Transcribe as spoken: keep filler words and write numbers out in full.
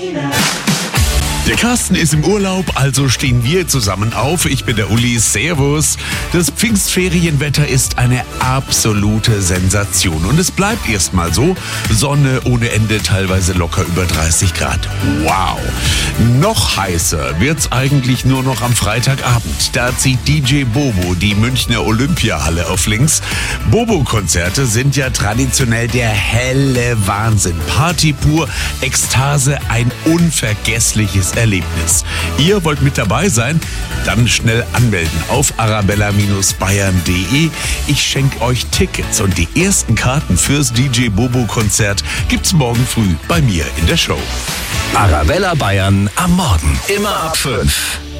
Der Carsten ist im Urlaub, also stehen wir zusammen auf. Ich bin der Uli, servus. Das Pfingstferienwetter ist eine absolute Sensation. Und es bleibt erstmal so. Sonne ohne Ende, teilweise locker über dreißig Grad. Wow. Noch heißer wird's eigentlich nur noch am Freitagabend. Da zieht D J Bobo die Münchner Olympiahalle auf links. Bobo-Konzerte sind ja traditionell der helle Wahnsinn. Party pur, Ekstase, ein unvergessliches Erlebnis. Ihr wollt mit dabei sein? Dann schnell anmelden auf arabella Bindestrich bayern punkt de. Ich schenke euch Tickets und die ersten Karten fürs D J Bobo Konzert gibt's morgen früh bei mir in der Show. Arabella Bayern am Morgen. Immer ab fünf.